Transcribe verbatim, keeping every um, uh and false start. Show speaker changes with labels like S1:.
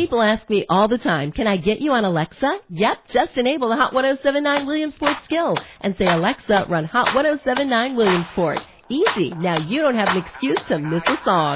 S1: People ask me all the time, can I get you on Alexa? Yep, just enable the Hot ten seventy-nine Williamsport skill and say, Alexa, run Hot ten seventy-nine Williamsport. Easy. Now you don't have an excuse to miss a song.